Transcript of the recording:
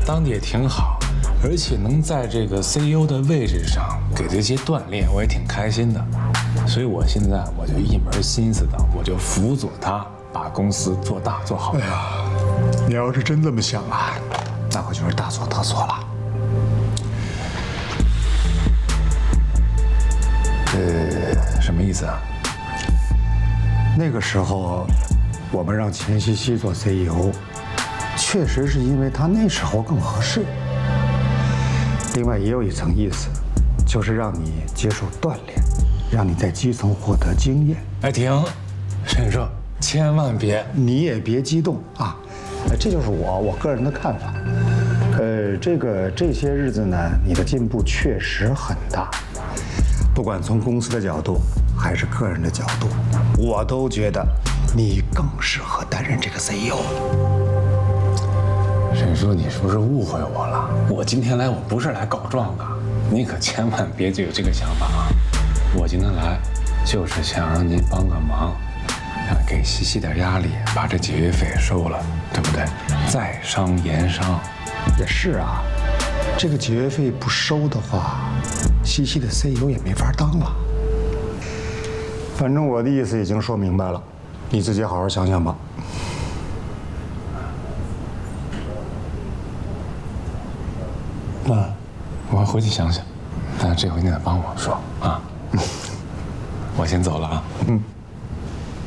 当的也挺好，而且能在这个 CEO 的位置上给这些锻炼，我也挺开心的。所以我现在我就一门心思的，我就辅佐他把公司做大做好。 哎呀，你要是真这么想啊，那我就是大错特错了。 什么意思啊？ 那个时候，我们让钱西西做 CEO， 确实是因为他那时候更合适。另外也有一层意思，就是让你接受锻炼，让你在基层获得经验。 哎，停，沈叔，千万别， 你也别激动啊，这就是我个人的看法。这些日子呢，你的进步确实很大，不管从公司的角度还是个人的角度，我都觉得你更适合担任这个 CEO。 沈叔，你是不是误会我了？我今天来，我不是来告状的，你可千万别有这个想法啊！我今天来，就是想让您帮个忙，给西西点压力，把这解约费收了，对不对？在商言商。 也是啊，这个解约费不收的话，西西的 CEO 也没法当了。反正我的意思已经说明白了，你自己好好想想吧。 那我回去想想，但这回你得帮我说啊。我先走了啊。